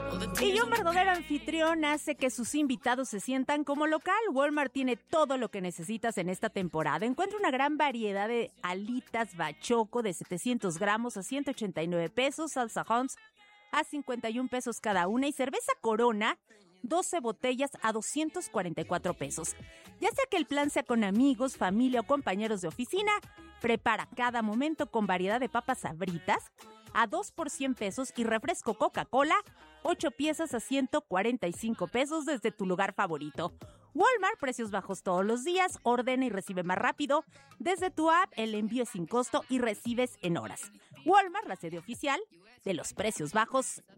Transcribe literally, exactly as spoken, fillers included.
Y un verdadero anfitrión hace que sus invitados se sientan como local. Walmart tiene todo lo que necesitas en esta temporada. Encuentra una gran variedad de alitas bachoco de setecientos gramos a ciento ochenta y nueve pesos, salsa Hunt's a cincuenta y un pesos cada una y cerveza Corona, doce botellas a doscientos cuarenta y cuatro pesos. Ya sea que el plan sea con amigos, familia o compañeros de oficina, prepara cada momento con variedad de papas Sabritas a dos por cien pesos y refresco Coca-Cola, ocho piezas a ciento cuarenta y cinco pesos desde tu lugar favorito. Walmart, precios bajos todos los días, ordena y recibe más rápido. Desde tu app, el envío es sin costo y recibes en horas. Walmart, la sede oficial de los precios bajos